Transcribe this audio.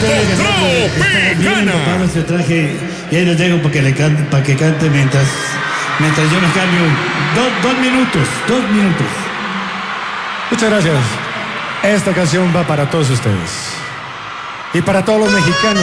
Papá, nuestro traje, y ahí les dejo para que cante mientras yo me cambio. 2 minutos. Muchas gracias. Esta canción va para todos ustedes y para todos los mexicanos.